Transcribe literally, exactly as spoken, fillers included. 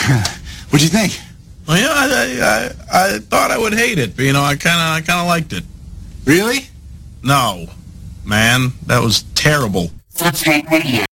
What'd you think? Well, yeah, I, I, I thought I would hate it, but, you know, I kind of I kind of liked it. Really? No, man, that was terrible. That's not radio.